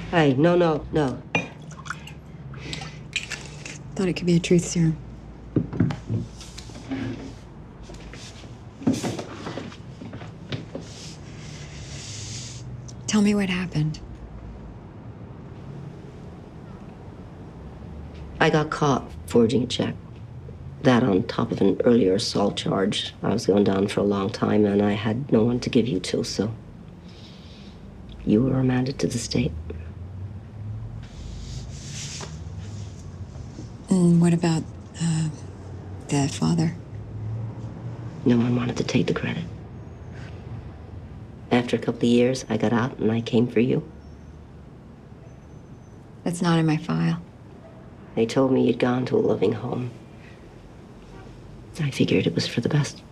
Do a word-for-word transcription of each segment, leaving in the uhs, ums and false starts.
Hey, no, no, no. Thought it could be a truth serum. Tell me what happened. I got caught forging a check. That on top of an earlier assault charge. I was going down for a long time, and I had no one to give you to, so you were remanded to the state. And what about uh, the father? No one wanted to take the credit. After a couple of years, I got out and I came for you. That's not in my file. They told me you'd gone to a loving home. I figured it was for the best.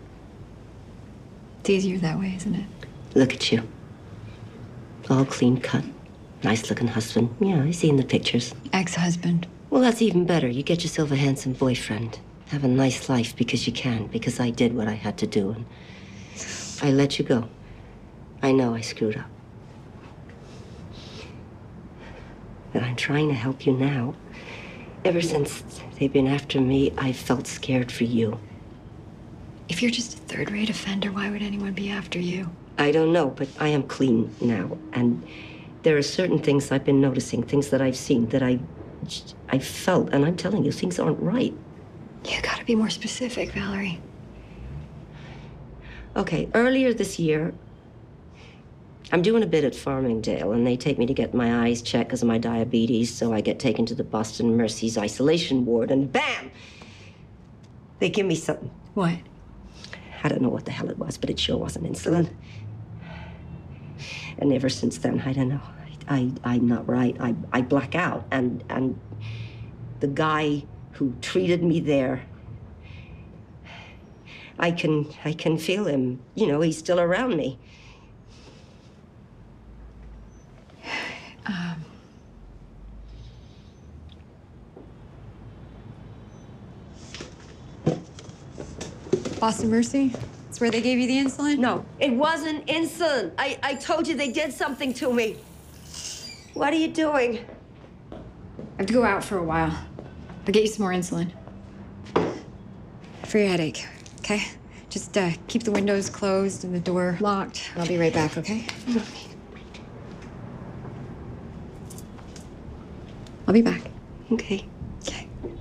It's easier that way, isn't it? Look at you. All clean cut. Nice looking husband. Yeah, I see in the pictures. Ex-husband. Well, that's even better. You get yourself a handsome boyfriend. Have a nice life because you can, because I did what I had to do, and I let you go. I know I screwed up. But I'm trying to help you now. Ever since they've been after me, I've felt scared for you. If you're just a third-rate offender, why would anyone be after you? I don't know, but I am clean now, and there are certain things I've been noticing, things that I've seen, that I, I felt, and I'm telling you, things aren't right. You gotta be more specific, Valerie. Okay, earlier this year, I'm doing a bit at Farmingdale, and they take me to get my eyes checked because of my diabetes, so I get taken to the Boston Mercy's isolation ward, and bam! They give me something. What? I don't know what the hell it was, but it sure wasn't insulin. And ever since then, I don't know. I, I, I'm not right. I, I black out, and, and the guy who treated me there, I can, I can feel him. You know, he's still around me. Um... Boston Mercy? That's where they gave you the insulin? No, it wasn't insulin. I, I told you they did something to me. What are you doing? I have to go out for a while. I'll get you some more insulin. For your headache, okay? Just uh, keep the windows closed and the door locked. I'll be right back, okay? I'll be back. Okay.